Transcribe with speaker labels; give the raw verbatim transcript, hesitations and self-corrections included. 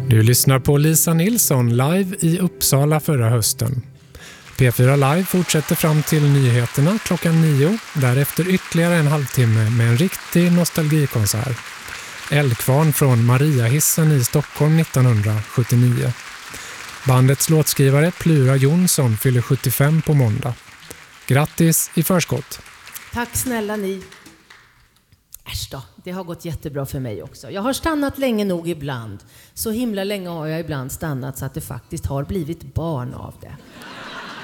Speaker 1: Du lyssnar på Lisa Nilsson live i Uppsala förra hösten. P fyra Live fortsätter fram till nyheterna klockan nio. Därefter ytterligare en halvtimme med en riktig nostalgikonsert. Eldkvarn från Mariahissen i Stockholm nittonhundrasjuttionio. Bandets låtskrivare Plura Jonsson fyller sjuttiofem på måndag. Grattis i förskott.
Speaker 2: Tack snälla ni. Äsch då, det har gått jättebra för mig också. Jag har stannat länge nog ibland. Så himla länge har jag ibland stannat så att det faktiskt har blivit barn av det.